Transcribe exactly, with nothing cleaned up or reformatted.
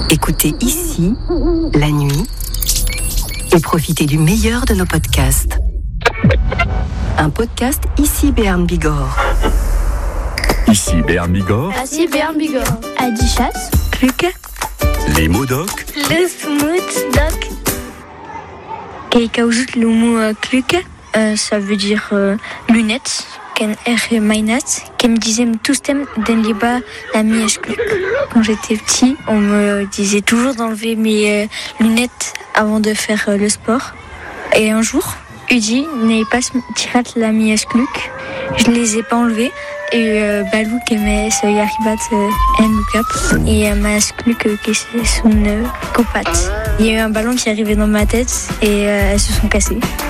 Écoutez ici, la nuit, et profitez du meilleur de nos podcasts. Un podcast Ici Béarn Bigorre. Ici Béarn Bigorre. Ici Béarn Bigorre. Adichat. Kluke. Les mots doc. Le smooth doc. Kijk ajoute le mot euh, kluke. Euh, ça veut dire euh, lunettes. Ken er mainat. Qui me disait tous thèmes den liba la mièche kluk. Quand j'étais petit, on me disait toujours d'enlever mes euh, lunettes avant de faire euh, le sport. Et un jour, Udi n'est pas tirat la mièche kluk. Je les ai pas enlevées. Et euh, Balou qui met ce yaribat en look-up et ma kluk qui c'est son copat. Il y a eu un ballon qui est arrivé dans ma tête et euh, elles se sont cassées.